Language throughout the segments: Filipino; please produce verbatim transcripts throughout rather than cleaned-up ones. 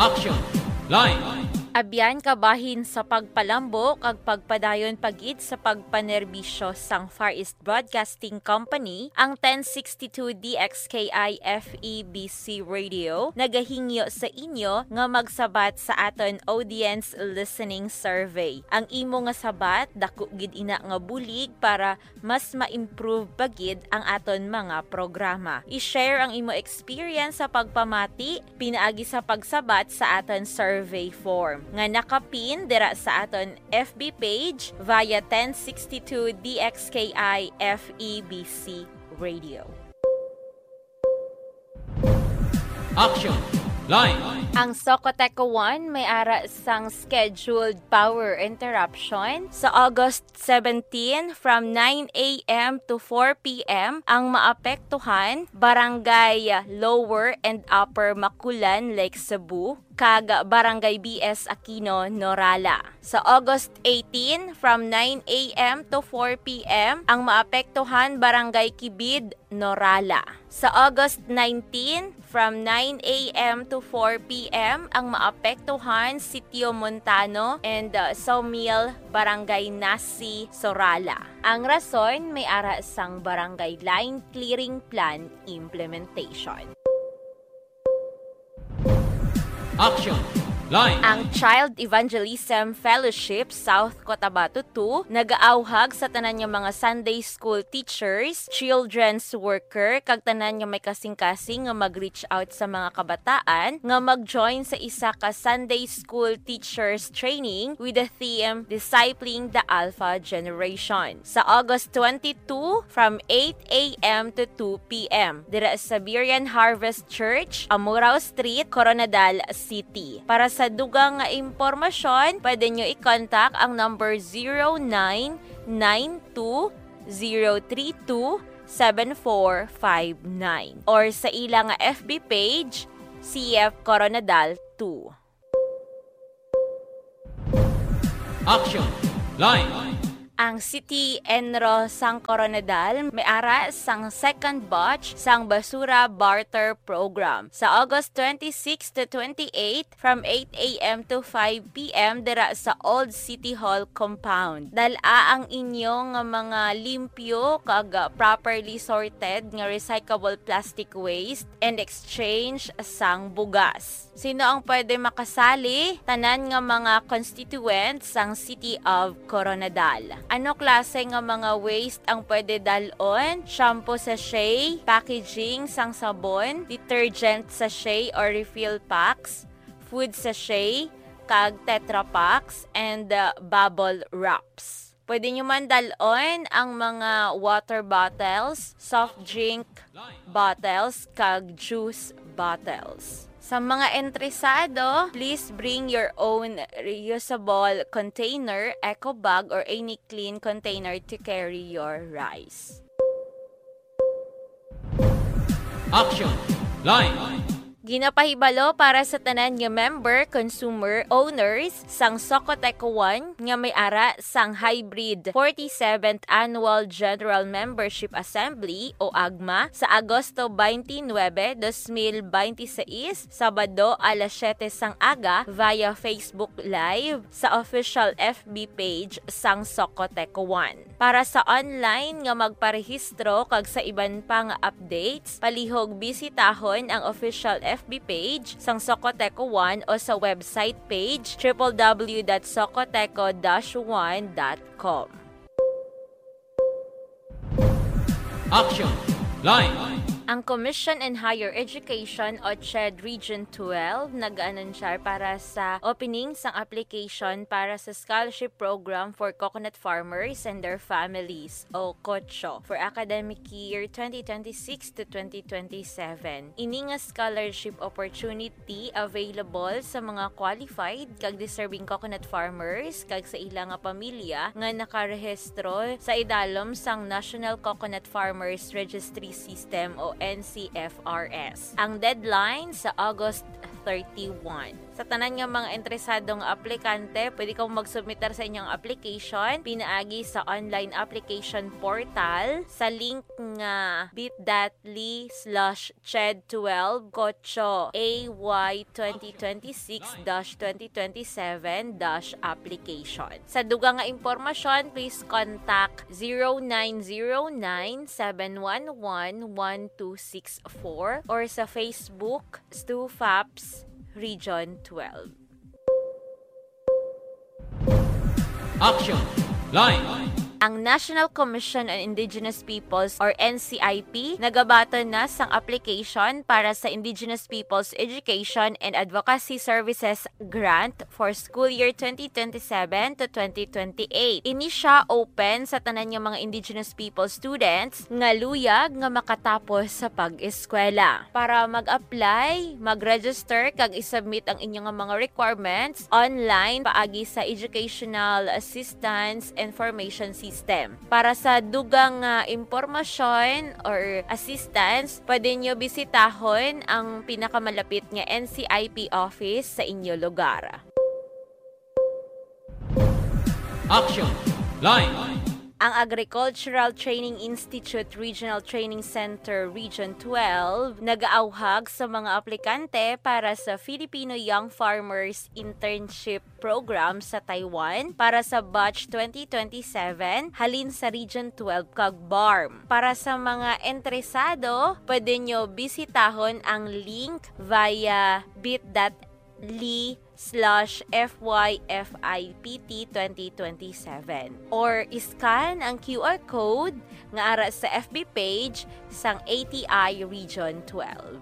Action! Line! Abyan kabahin sa pagpalambo kag pagpadayon pagid sa pagpanerbisyo sang Far East Broadcasting Company ang ten sixty-two D X K I F E B C Radio nagahingyo sa inyo nga magsabat sa aton audience listening survey. Ang imo nga sabat dako gid ina nga bulig para mas ma-improve pagid ang aton mga programa. I-share ang imo experience sa pagpamati pinaagi sa pagsabat sa aton survey form nga nakapin dira sa aton F B page via ten sixty-two D X K I F E B C Radio. Action! Line! Ang Socoteco one may ara sang scheduled power interruption sa August seventeenth from nine a.m. to four p.m. ang maapektuhan barangay Lower and Upper Makulan, Lake Cebu, kag barangay B S Aquino, Norala. Sa August eighteenth from nine a.m. to four p.m. ang maapektuhan barangay Kibid, Norala. Sa August nineteenth from nine a.m. to four p.m. ang maapektuhan Sitio Montano and uh, Sawmill, barangay Nasi, Sorala. Ang rason may ara sang barangay line clearing plan implementation. Action! Line! Ang Child Evangelism Fellowship South Cotabato two nagaawhag sa tanan nga mga Sunday School teachers, children's worker, kag tanan nga may kasing-kasing nga mag-reach out sa mga kabataan nga mag-join sa isa ka Sunday School Teachers Training with the theme Discipling the Alpha Generation sa August twenty-second from eight a.m. to two p.m. dira sa Berean Harvest Church, Amurao Street, Coronadal City. Para sa Sa dugang nga impormasyon, pwede nyo i-contact ang number zero nine nine two zero three two seven four five nine or sa ilang nga F B page, C F Coronadal two. Action! Line! Ang City Enro sang Coronadal may ara sang second batch sang basura barter program sa August twenty-sixth to twenty-eighth from eight a.m. to five p.m. dira sa Old City Hall compound. Dala ang inyong mga limpyo kag properly sorted nga recyclable plastic waste and exchange sang bugas. Sino ang pwede makasali? Tanan nga mga constituents sang City of Coronadal. Ano klase nga mga waste ang pwede dalon? Shampoo sachet, packaging sang sabon, detergent sachet or refill packs, food sachet, kag tetra packs, and uh, bubble wraps. Pwede nyo man dalon ang mga water bottles, soft drink bottles, kag juice bottles. Sa mga entresado, please bring your own reusable container, eco bag, or any clean container to carry your rice. Action! Line! Ginapahibalo para sa tanan nga member, consumer, owners sang Socoteco one nga may ara sang hybrid forty-seventh Annual General Membership Assembly o AGMA sa Agosto twenty-nine, twenty twenty-six, Sabado alas siyete sang aga via Facebook Live sa official F B page sang Socoteco one. Para sa online nga magparehistro kag sa iban pang updates, palihog bisitahon ang official F B page sang Socoteco one o sa website page w w w dot socoteco dash one dot com. Action! Line! Ang Commission on Higher Education o C H E D Region twelve nag-anunsar para sa opening sang application para sa scholarship program for coconut farmers and their families o COCHO for academic year twenty twenty-six to twenty twenty-seven. Ini nga scholarship opportunity available sa mga qualified kag deserving coconut farmers kag sa ilang nga pamilya nga nakarehistro sa idalom sang National Coconut Farmers Registry System o N C F R S. Ang deadline sa August thirty-first. Sa tanan nga mga interesadong aplikante, pwede kang mag-submitter sa inyong application pinaagi sa online application portal sa link nga bit.ly slash ched12 kocho ay twenty twenty-six dash twenty twenty-seven dash application. Sa dugang nga impormasyon, please contact zero nine zero nine seven one one one two six four or sa Facebook Stu Faps Region twelve. Action! Line! Ang National Commission on Indigenous Peoples or N C I P nagabato na sang application para sa Indigenous Peoples Education and Advocacy Services Grant for school year twenty twenty-seven to twenty twenty-eight. Ini siya open sa tanan nga mga Indigenous People students nga luyag nga makatapos sa pag-eskwela. Para mag-apply, mag-register kag isubmit ang inyong mga requirements online paagi sa Educational Assistance Information System. System. Para sa dugang uh, impormasyon or assistance, pwede nyo bisitahon ang pinakamalapit nga N C I P office sa inyo lugar. Action! Line! Ang Agricultural Training Institute Regional Training Center Region twelve nag-aauhag sa mga aplikante para sa Filipino Young Farmers Internship Program sa Taiwan para sa batch twenty twenty-seven halin sa Region twelve kag B A R M. Para sa mga interesado, pwede nyo bisitahon ang link via bit.ly slash F Y F I P T twenty twenty-seven or iscan ang Q R code nga ara sa F B page sang A T I Region twelve.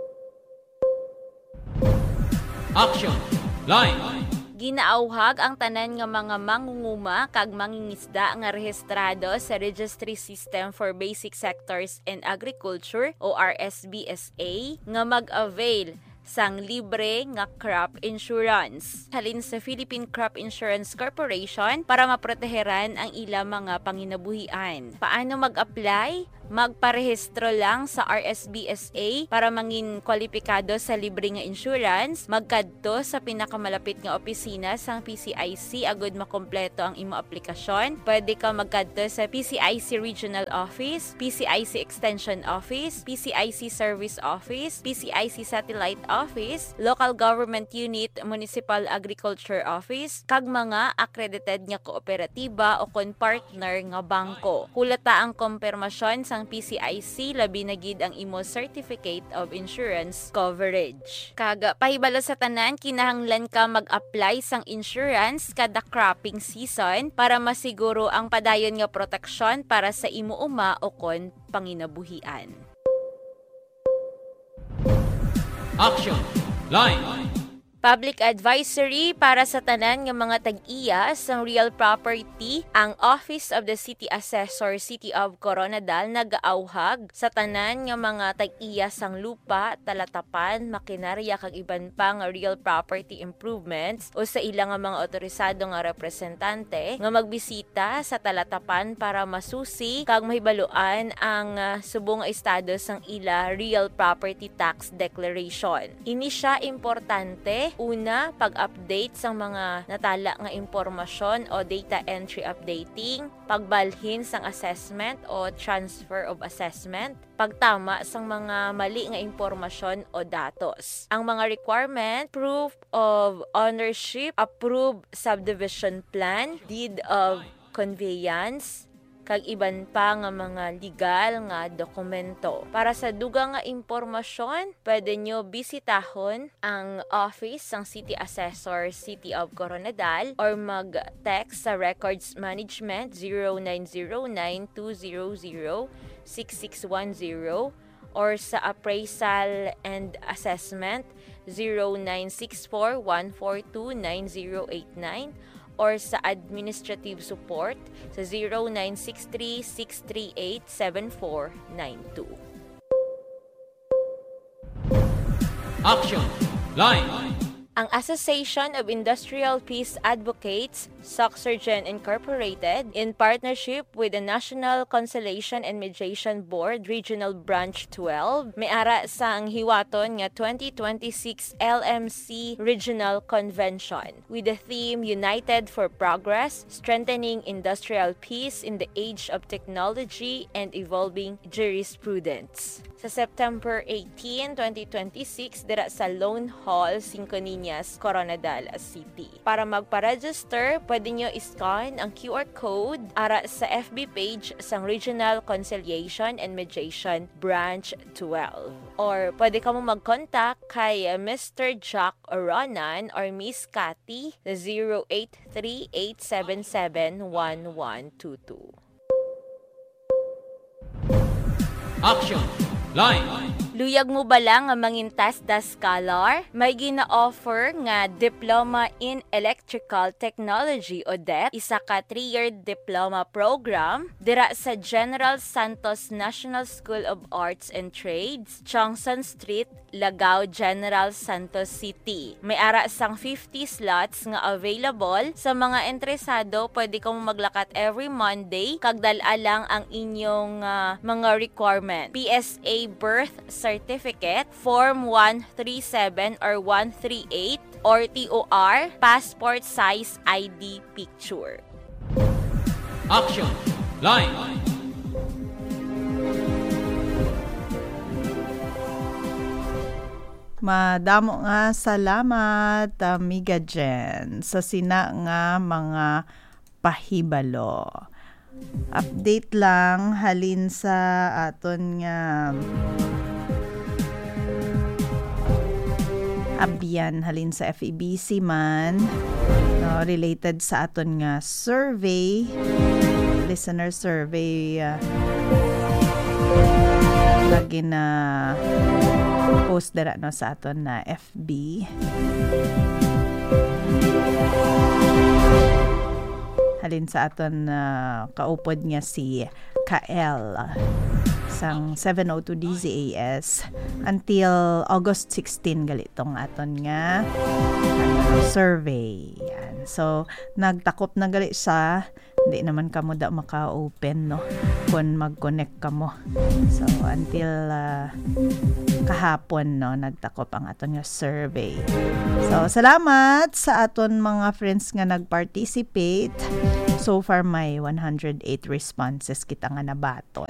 Action! Line! Ginaauhag ang tanan nga mga mangunguma kag mangingisda nga rehistrado sa Registry System for Basic Sectors and Agriculture o R S B S A nga mag-avail sang libre nga crop insurance halin sa Philippine Crop Insurance Corporation para maproteheran ang ilang mga panginabuhian. Paano mag-apply? Magparehistro lang sa R S B S A para mangin kwalipikado sa libre nga insurance, magkadto sa pinakamalapit nga opisina sang P C I C agud makompleto ang imo aplikasyon. Pwede ka magkadto sa P C I C Regional Office, P C I C Extension Office, P C I C Service Office, P C I C Satellite Office, Local Government Unit, Municipal Agriculture Office, kag mga accredited nga kooperatiba o kon partner nga bangko. Hulata ang kompirmasyon sang P C I C labi na gid ang imo Certificate of Insurance Coverage. Kaga pahibalo sa tanan, kinahanglan ka mag-apply sang insurance kada cropping season para masiguro ang padayon nga proteksyon para sa imo uma o kon panginabuhian. Action! Line! Public advisory para sa tanan nga mga tag-iya sang real property, ang Office of the City Assessor City of Coronadal nag-aauhag sa tanan nga mga tag-iya sang lupa, talatapan, makinarya kag iban pa nga real property improvements o sa ilang nga mga otorisado nga representante nga magbisita sa talatapan para masusi kag mahibaluan ang uh, subong estado sang ila real property tax declaration. Ini siya importante. Una, pag-update sa mga natala nga impormasyon o data entry updating, pagbalhin sang assessment o transfer of assessment, pagtama sang mga mali nga impormasyon o datos. Ang mga requirement, proof of ownership, approved subdivision plan, deed of conveyance, kag iban pa nga mga legal nga dokumento. Para sa dugang nga impormasyon, pwede nyo bisitahon ang office ng City Assessor City of Coronadal or mag-text sa Records Management zero nine zero nine two zero zero six six one zero or sa Appraisal and Assessment zero nine six four one four two nine zero eight nine or sa administrative support sa zero nine six three six three eight seven four nine two. Action! Line! Ang Association of Industrial Peace Advocates Soxurgen Incorporated, in partnership with the National Conciliation and Mediation Board Regional Branch twelve, may ara sa ang hiwaton nga twenty twenty-six L M C Regional Convention with the theme United for Progress, Strengthening Industrial Peace in the Age of Technology and Evolving Jurisprudence. Sa September eighteenth, twenty twenty-six, dira sa Lone Hall, Cinco Niñas, Coronadal City. Para magpa-register, pwede nyo iscan ang Q R code ara sa F B page sang Regional Conciliation and Mediation Branch twelve. Or pwede ka mo mag-contact kay Mister Jack Oronan or Miss Cathy sa zero eight three eight seven seven one one two two. Action! Line! Luyag mo ba lang nga mangintas da scholar? May gina-offer nga Diploma in Electrical Technology o D E T, isa ka three-year diploma program dira sa General Santos National School of Arts and Trades, Chongson Street, Lagao, General Santos City. May ara sang fifty slots nga available. Sa mga interesado, pwede kang maglakat every Monday, kagdala lang ang inyong uh, mga requirement. P S A birth certificate, Form one thirty-seven or one thirty-eight, or T O R, passport size I D picture. Action! Line! Madamo nga salamat, amiga Jen, sa sina nga mga pahibalo. Update lang halin sa aton nga abyan halin sa F E B C man, no, related sa aton nga survey, listener survey, uh, lagi na post dara no sa aton na F B. Halin sa aton uh, kaupod nga si Kael sang seven oh two D Z A S until August sixteenth galitong aton nga uh, survey. Yan. So nagtakop na gali sa hindi naman kamo da maka-open no kung mag-connect kamo. So until uh, kahapon no nagtakop ang aton nga survey. So salamat sa aton mga friends nga nag-participate. So far may one hundred eight responses kita nga nabaton.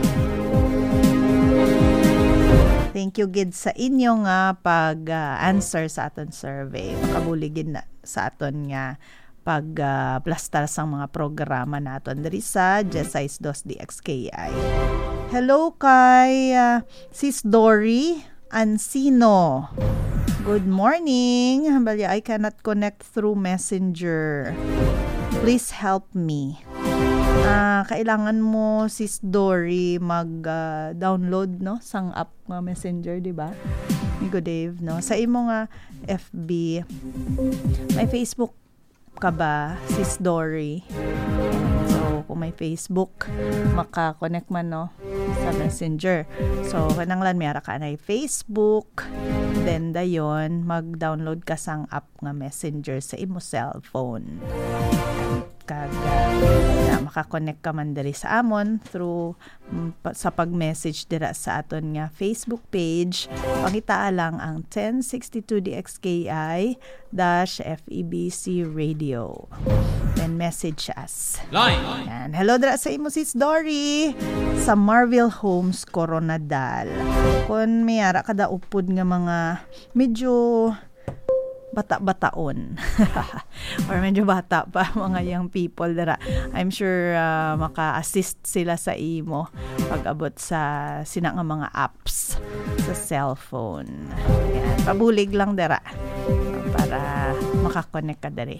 Thank you gid sa inyo nga pag-answer uh, sa aton survey. Makabuligid na sa aton nga pag-plastar uh, sang mga programa naton diri sa Jesais dos D X K I. Hello kay uh, Sis Dory Ancino. Good morning. Balya, I cannot connect through Messenger. Please help me. Uh, kailangan mo, Sis Dory, mag-download uh, no sang app nga Messenger, di ba? Migo Dave, no? Sa imo nga F B, may Facebook ka ba, Sis Dory? So, kung may Facebook, maka-connect man, no? Sa Messenger. So, kananglan, may ara ka na Facebook. Then, dayon, mag-download ka sang app nga Messenger sa imo cellphone. Kag na makakonect ka man diri sa amon through um, pa, sa pag-message dira sa aton nga Facebook page. Pangitaa lang ang ten sixty-two D X K I dash F E B C Radio. Then message us. Line. Yan. Hello dira sa imo Sis Dory sa Marville Homes Coronadal. Kung may ara kada upod nga mga medyo bata-bataon or medyo bata pa mga young people dara. I'm sure uh, maka-assist sila sa imo pag-abot sa sina nga mga apps sa cellphone. Ayan. Pabulig lang dara para makakonect ka dali.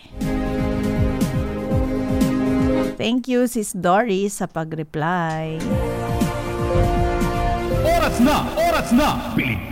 Thank you Sis Dory sa pag-reply. Oras na! Oras na! Pilipinas!